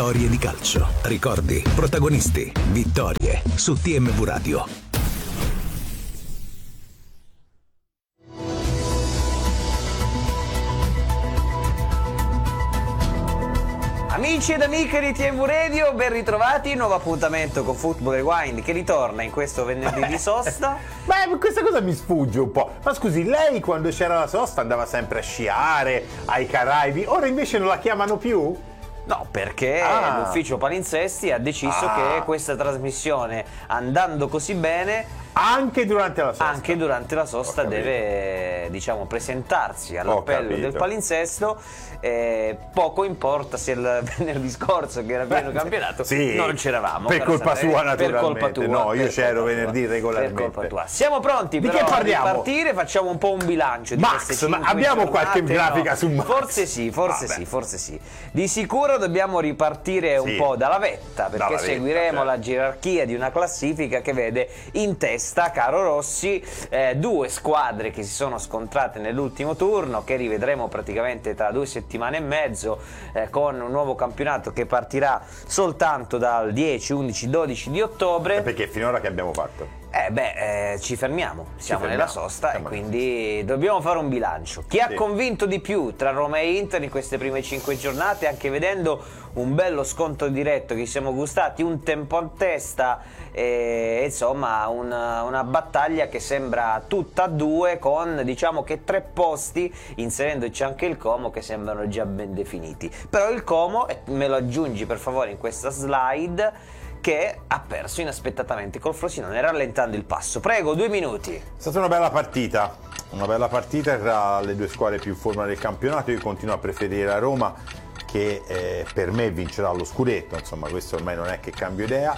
Storie di calcio, ricordi, protagonisti, vittorie su TMV Radio. Amici ed amiche di TMV Radio, ben ritrovati, nuovo appuntamento con Football Rewind che ritorna in questo venerdì di sosta. Beh, questa cosa mi sfugge un po'. Ma scusi, lei quando c'era la sosta andava sempre a sciare, ai Caraibi, ora invece non la chiamano più? No, perché l'ufficio palinsesti ha deciso che questa trasmissione, andando così bene, anche durante la sosta deve, diciamo, presentarsi all'appello del palinsesto. Poco importa se il venerdì scorso, che era pieno campionato, sì, non c'eravamo. Per colpa sua, naturalmente. Per colpa tua. No, io c'ero venerdì regolarmente. Per colpa tua. Siamo pronti di però che parliamo? a partire, facciamo un po' un bilancio di Max, queste 5 ma abbiamo giornate, qualche grafica su Max? Forse sì. Di sicuro dobbiamo ripartire un po' dalla vetta, perché seguiremo la gerarchia di una classifica che vede in testa, caro Rossi, due squadre che si sono scontrate nell'ultimo turno, che rivedremo praticamente tra 2 settimane e mezzo, con un nuovo campionato che partirà soltanto dal 10, 11, 12 di ottobre. Perché finora che abbiamo fatto? Ci fermiamo, siamo nella sosta e quindi dobbiamo fare un bilancio. Chi ha convinto di più tra Roma e Inter in queste prime 5 giornate, anche vedendo un bello scontro diretto che ci siamo gustati, un tempo a testa e insomma una battaglia che sembra tutta a due, con diciamo che 3 posti, inserendoci anche il Como, che sembrano già ben definiti. Però il Como, e me lo aggiungi per favore in questa slide, che ha perso inaspettatamente col Frosinone, rallentando il passo. Prego, 2 minuti. È stata una bella partita tra le due squadre più in forma del campionato. Io continuo a preferire la Roma, che per me vincerà lo scudetto, insomma questo ormai non è che cambio idea.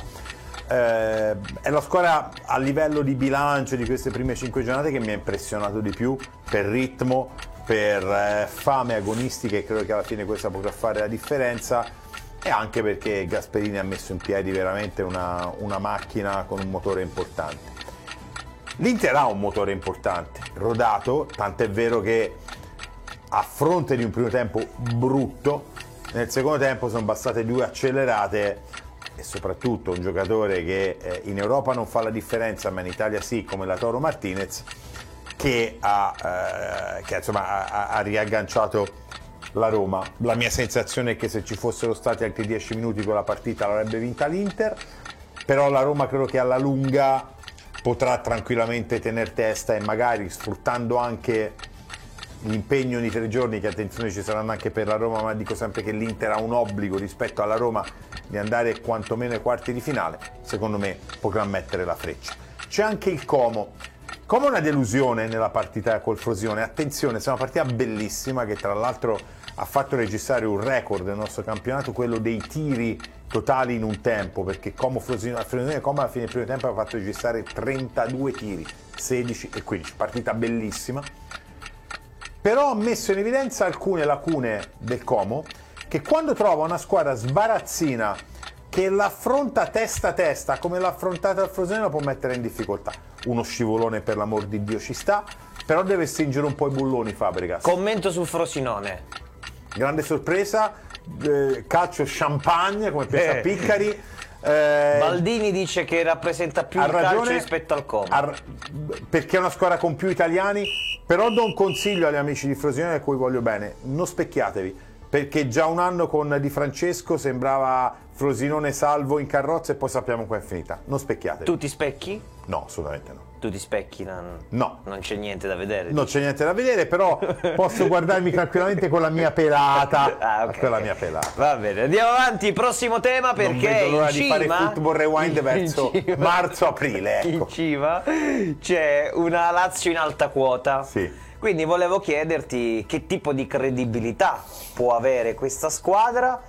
È la squadra a livello di bilancio di queste prime 5 giornate che mi ha impressionato di più, per ritmo, per fame agonistica, e credo che alla fine questa potrà fare la differenza. E anche perché Gasperini ha messo in piedi veramente una macchina con un motore importante. L'Inter ha un motore importante, rodato, tant'è vero che a fronte di un primo tempo brutto, nel secondo tempo sono bastate 2 accelerate, e soprattutto un giocatore che in Europa non fa la differenza ma in Italia sì, come la Toro Martinez, che ha riagganciato la Roma. La mia sensazione è che se ci fossero stati anche 10 minuti quella partita l'avrebbe vinta l'Inter, però la Roma credo che alla lunga potrà tranquillamente tener testa, e magari sfruttando anche l'impegno di 3 giorni, che attenzione ci saranno anche per la Roma, ma dico sempre che l'Inter ha un obbligo rispetto alla Roma di andare quantomeno ai quarti di finale, secondo me potrà mettere la freccia. C'è anche il Como. Come una delusione nella partita col Frosinone. Attenzione, è una partita bellissima che tra l'altro ha fatto registrare un record del nostro campionato, quello dei tiri totali in un tempo, perché Frosinone alla fine del primo tempo ha fatto registrare 32 tiri, 16 e 15, partita bellissima. Però ha messo in evidenza alcune lacune del Como, che quando trova una squadra sbarazzina che l'affronta testa a testa come l'ha affrontata il Frosinone, la può mettere in difficoltà. Uno scivolone per l'amor di Dio ci sta, però deve stringere un po' i bulloni Fabregas. Commento sul Frosinone. Grande sorpresa, calcio champagne come pensa Piccari. Baldini dice che rappresenta più il calcio rispetto al Como. Perché è una squadra con più italiani, però do un consiglio agli amici di Frosinone a cui voglio bene: non specchiatevi, perché già un anno con Di Francesco sembrava Frosinone salvo in carrozza e poi sappiamo qua è finita. Non specchiatevi. Tu ti specchi? No, assolutamente no. Tu ti specchi? No. Non c'è niente da vedere? Non c'è niente da vedere, però posso guardarmi tranquillamente con la mia pelata. Okay. Con la mia pelata. Va bene, andiamo avanti, prossimo tema, perché non vedo l'ora in di fare Football Rewind verso marzo-aprile. Ecco. In cima c'è una Lazio in alta quota. Sì. Quindi volevo chiederti che tipo di credibilità può avere questa squadra,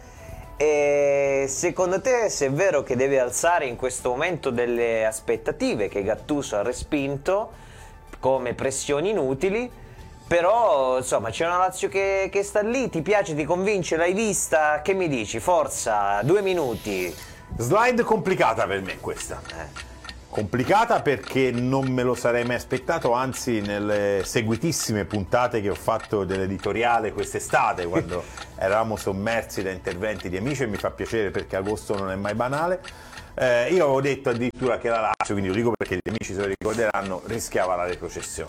e secondo te, se è vero che deve alzare in questo momento delle aspettative che Gattuso ha respinto come pressioni inutili, però insomma c'è una Lazio che sta lì, ti piace, ti convince, l'hai vista, che mi dici? Forza, 2 minuti. Slide complicata per me questa. Complicata perché non me lo sarei mai aspettato, anzi nelle seguitissime puntate che ho fatto dell'editoriale quest'estate, quando eravamo sommersi da interventi di amici, e mi fa piacere perché agosto non è mai banale, io avevo detto addirittura che la Lazio, quindi lo dico perché gli amici se lo ricorderanno, rischiava la retrocessione.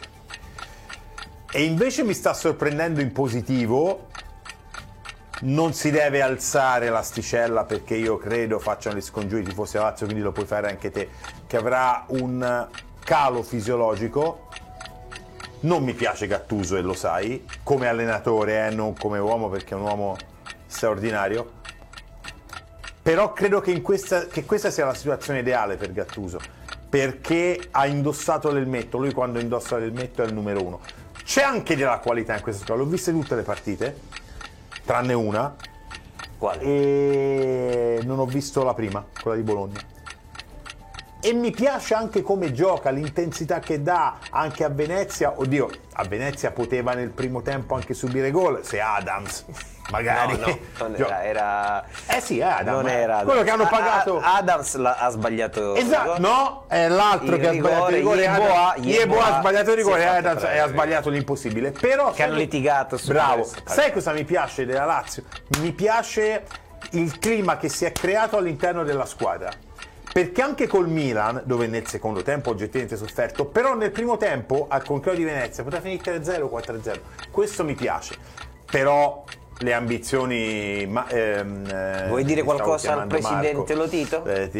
E invece mi sta sorprendendo in positivo. Non si deve alzare l'asticella perché io credo facciano gli scongiuri i tifosi della Lazio, quindi lo puoi fare anche te, che avrà un calo fisiologico. Non mi piace Gattuso e lo sai, come allenatore, non come uomo, perché è un uomo straordinario. Però credo che questa sia la situazione ideale per Gattuso, perché ha indossato l'elmetto. Lui quando indossa l'elmetto è il numero 1. C'è anche della qualità in questa squadra, l'ho viste tutte le partite, tranne una. Quale? E non ho visto la prima, quella di Bologna. E mi piace anche come gioca, l'intensità che dà anche a Venezia. Oddio, a Venezia poteva nel primo tempo anche subire gol, se Adams magari. No, non era. Sì, Adams. Non era quello che hanno pagato. Adams ha sbagliato. Esatto, no, è l'altro che ha sbagliato il rigore. Yeboah ha sbagliato il rigore, Adams ha sbagliato l'impossibile. Però che hanno litigato su bravo. questo. Sai cosa mi piace della Lazio? Mi piace il clima che si è creato all'interno della squadra. Perché anche col Milan, dove nel secondo tempo oggettivamente sofferto, però nel primo tempo, al contrario di Venezia, poteva finire 3-0 o 4-0. Questo mi piace. Però le ambizioni... Vuoi dire qualcosa al presidente Lotito?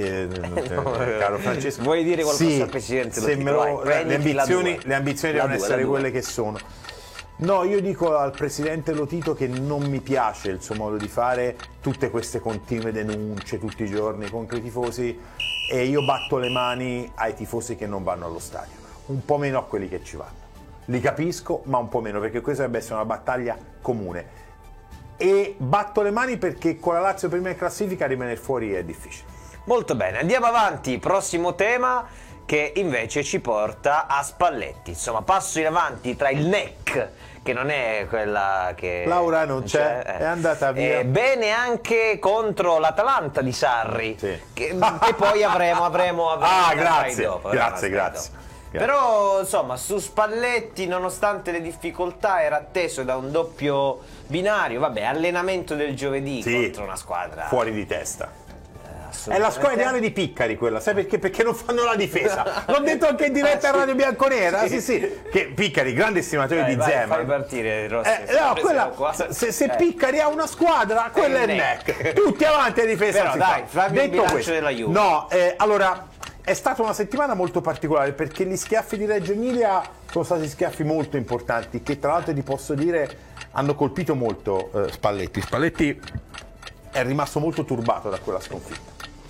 Caro Francesco. Vuoi dire qualcosa al presidente Lotito? Le ambizioni devono essere quelle che sono. No, io dico al presidente Lotito che non mi piace il suo modo di fare, tutte queste continue denunce tutti i giorni contro i tifosi, e io batto le mani ai tifosi che non vanno allo stadio, un po' meno a quelli che ci vanno. Li capisco, ma un po' meno, perché questa dovrebbe essere una battaglia comune. E batto le mani perché con la Lazio prima in classifica rimanere fuori è difficile. Molto bene, andiamo avanti, prossimo tema che invece ci porta a Spalletti. Insomma, passo in avanti tra il NEC, che non è quella che... Laura non c'è, è andata via. Bene anche contro l'Atalanta di Sarri, sì. che poi avremo grazie, dopo, grazie. Però insomma su Spalletti, nonostante le difficoltà, era atteso da un doppio binario. Vabbè, allenamento del giovedì contro una squadra fuori di testa. È la squadra ideale di Piccari quella, sai perché? Perché non fanno la difesa. L'ho detto anche in diretta a Radio Bianconera, sì. Che Piccari, grande estimatore di Zeman. Fai partire Rossi. Se Piccari ha una squadra, quella è il NEC. Tutti avanti a difesa. Però dai, fammi il bilancio della Juve. No, allora, è stata una settimana molto particolare perché gli schiaffi di Reggio Emilia sono stati schiaffi molto importanti, che tra l'altro ti posso dire hanno colpito molto Spalletti. Spalletti è rimasto molto turbato da quella sconfitta.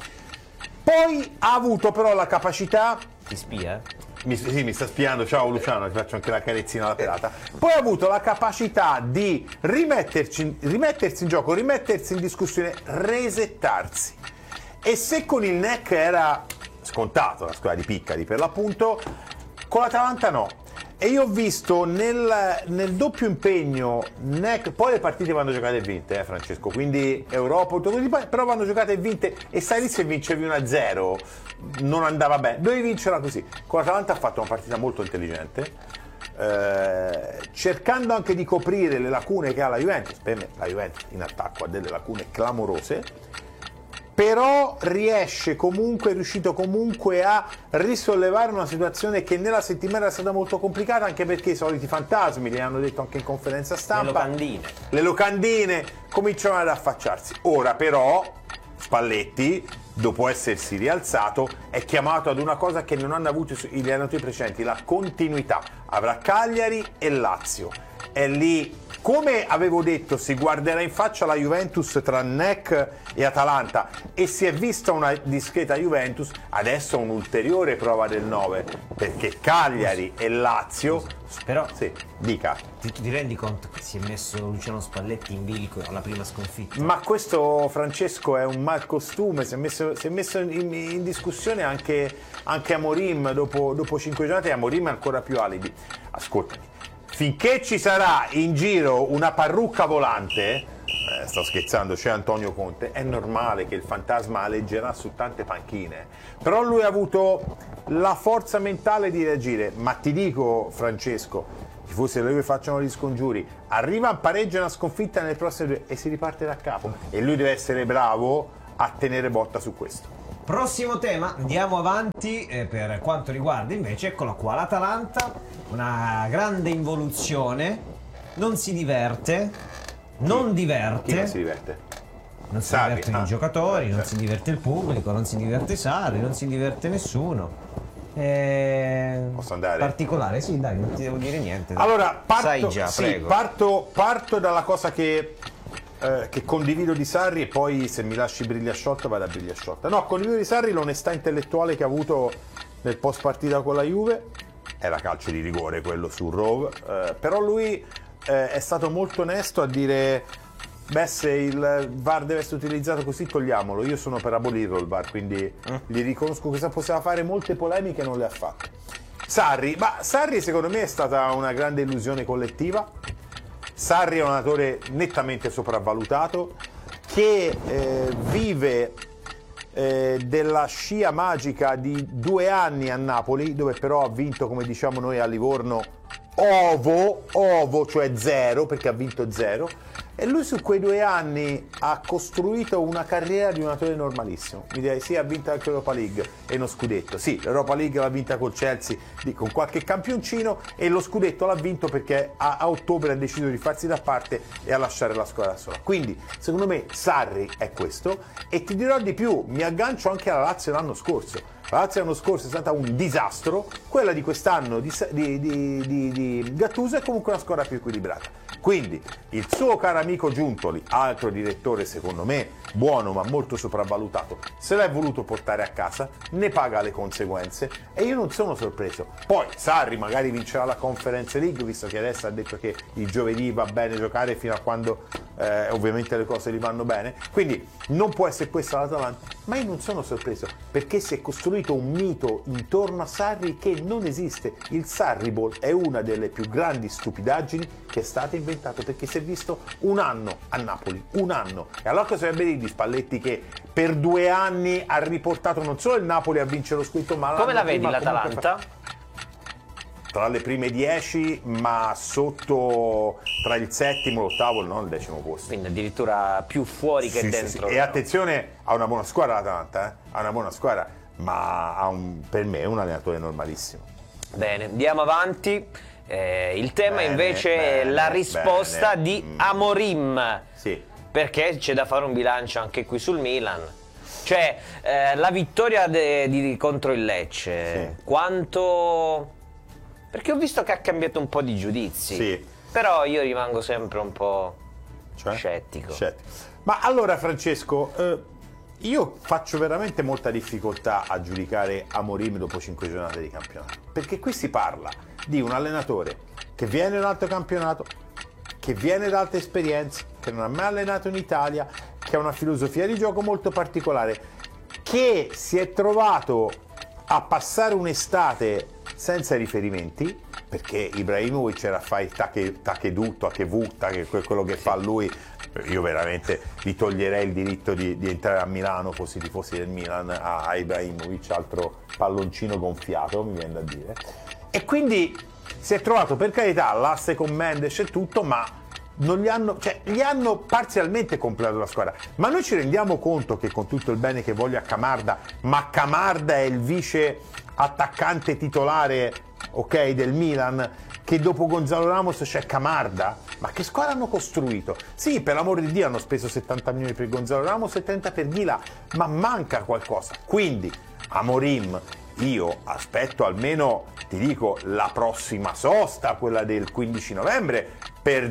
Poi ha avuto però la capacità... Ti spia? Mi sta spiando, ciao Luciano, ti faccio anche la carezzina alla pelata. Poi ha avuto la capacità di rimettersi in gioco, rimettersi in discussione, resettarsi. E se con il NEC era scontato, la squadra di Piccari per l'appunto, con l'Atalanta no. E io ho visto nel doppio impegno NEC, poi le partite vanno giocate e vinte, Francesco, quindi Europa, però vanno giocate e vinte, e sai lì se vincevi 1-0 non andava bene, dovevi vincerla così. Con l'Atalanta ha fatto una partita molto intelligente, cercando anche di coprire le lacune che ha la Juventus. Per me la Juventus in attacco ha delle lacune clamorose, però è riuscito comunque a risollevare una situazione che nella settimana era stata molto complicata, anche perché i soliti fantasmi, li hanno detto anche in conferenza stampa, le locandine cominciano ad affacciarsi. Ora però Spalletti, dopo essersi rialzato, è chiamato ad una cosa che non hanno avuto gli allenatori precedenti, la continuità. Avrà Cagliari e Lazio, è lì. Come avevo detto, si guarderà in faccia la Juventus tra NEC e Atalanta, e si è vista una discreta Juventus. Adesso un'ulteriore prova del 9, perché Cagliari e Lazio... Però sì, dica. ti rendi conto che si è messo Luciano Spalletti in bilico alla prima sconfitta? Ma questo, Francesco, è un malcostume. Si è messo in discussione anche Amorim dopo 5 giornate, e Amorim è ancora più alibi. Ascoltami, finché ci sarà in giro una parrucca volante, sto scherzando, c'è Antonio Conte, è normale che il fantasma aleggerà su tante panchine, però lui ha avuto la forza mentale di reagire. Ma ti dico, Francesco, i tifosi della Juve facciano gli scongiuri, arriva a pareggio una sconfitta nelle prossime 2 e si riparte da capo, e lui deve essere bravo a tenere botta su questo. Prossimo tema, andiamo avanti per quanto riguarda invece, eccola qua, l'Atalanta, una grande involuzione, non si diverte, non diverte. Chi non si diverte? Non si Sarri, divertono i giocatori, non certo. si diverte il pubblico, non si diverte Sarri, non si diverte nessuno. Posso andare? Particolare, sì, dai, non ti devo dire niente. Dai. Allora, Sai già, prego. parto dalla cosa che condivido di Sarri, e poi se mi lasci briglia sciolta vado a briglia sciolta. No, condivido di Sarri l'onestà intellettuale che ha avuto nel post partita con la Juve. Era calcio di rigore quello su Rove, però lui è stato molto onesto a dire: beh, se il VAR deve essere utilizzato così, togliamolo. Io sono per abolirlo il VAR, quindi gli riconosco che poteva fare molte polemiche, non le ha fatte. Sarri secondo me è stata una grande illusione collettiva. Sarri è un allenatore nettamente sopravvalutato, che vive della scia magica di 2 anni a Napoli, dove però ha vinto, come diciamo noi a Livorno, ovo, cioè 0, perché ha vinto 0, e lui su quei 2 anni ha costruito una carriera di un allenatore normalissimo. Mi direi sì, ha vinto anche l'Europa League e uno scudetto. Sì, l'Europa League l'ha vinta col Chelsea con qualche campioncino, e lo scudetto l'ha vinto perché a ottobre ha deciso di farsi da parte e a lasciare la squadra da sola. Quindi secondo me Sarri è questo, e ti dirò di più, mi aggancio anche alla Lazio l'anno scorso. La Lazio l'anno scorso è stata un disastro, quella di quest'anno di Gattuso è comunque una squadra più equilibrata. Quindi il suo caro amico Giuntoli, altro direttore secondo me buono ma molto sopravvalutato, se l'è voluto portare a casa, ne paga le conseguenze, e io non sono sorpreso. Poi Sarri magari vincerà la Conference League, visto che adesso ha detto che il giovedì va bene giocare fino a quando ovviamente le cose gli vanno bene, quindi non può essere questa l'Atalanta, ma io non sono sorpreso, perché si è costruito un mito intorno a Sarri che non esiste. Il Sarriball è una delle più grandi stupidaggini che è stata inventata, perché si è visto un anno a Napoli, un anno, e allora cosa dovrebbe dire di Spalletti, che per 2 anni ha riportato non solo il Napoli a vincere lo scudetto, ma Come la vedi l'Atalanta? Tra le prime 10, ma sotto tra il 7º, l'8º e non il 10º posto. Quindi addirittura più fuori che Sì, dentro. sì. E attenzione, ha una buona squadra l'Atalanta, ha una buona squadra, ma per me è un allenatore normalissimo. Bene, andiamo avanti. Il tema invece è la risposta di Amorim. Sì. Perché c'è da fare un bilancio anche qui sul Milan. Cioè, la vittoria contro il Lecce, Sì. quanto... Perché ho visto che ha cambiato un po' di giudizi. Sì. Però io rimango sempre un po' Cioè? scettico. Ma allora, Francesco, io faccio veramente molta difficoltà a giudicare Amorim dopo 5 giornate di campionato, perché qui si parla di un allenatore che viene da un altro campionato, che viene da altre esperienze, che non ha mai allenato in Italia, che ha una filosofia di gioco molto particolare, che si è trovato a passare un'estate senza riferimenti, perché Ibrahimovic era a fare il tachedu, quello che fa lui. Io veramente gli toglierei il diritto di entrare a Milano, fossi tifosi del Milan, a Ibrahimovic, altro palloncino gonfiato, mi viene da dire. E quindi si è trovato, per carità, l'asse con Mendes e tutto, ma non gli hanno parzialmente completato la squadra. Ma noi ci rendiamo conto che, con tutto il bene che voglio a Camarda, ma Camarda è il vice attaccante titolare, ok, del Milan, che dopo Gonzalo Ramos c'è Camarda? Ma che squadra hanno costruito? Sì, per l'amor di Dio hanno speso 70 milioni per Gonzalo Ramos e 30 per Ghila, ma manca qualcosa. Quindi Amorim, io aspetto almeno, ti dico, la prossima sosta, quella del 15 novembre, per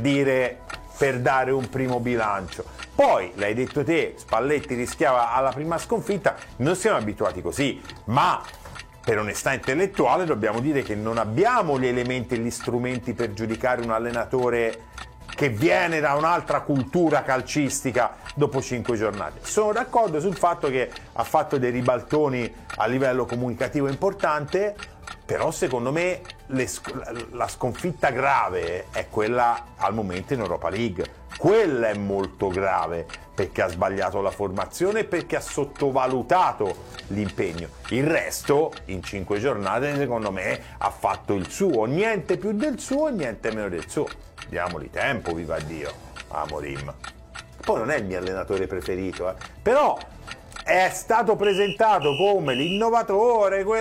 dare un primo bilancio. Poi, l'hai detto te, Spalletti rischiava alla prima sconfitta, non siamo abituati così, ma per onestà intellettuale dobbiamo dire che non abbiamo gli elementi e gli strumenti per giudicare un allenatore che viene da un'altra cultura calcistica dopo 5 giornate. Sono d'accordo sul fatto che ha fatto dei ribaltoni a livello comunicativo importante, però secondo me la sconfitta grave è quella al momento in Europa League. Quella è molto grave, perché ha sbagliato la formazione e perché ha sottovalutato l'impegno. Il resto, in 5 giornate, secondo me, ha fatto il suo. Niente più del suo, niente meno del suo. Diamogli tempo, viva Dio, Amorim. Poi non è il mio allenatore preferito, però è stato presentato come l'innovatore,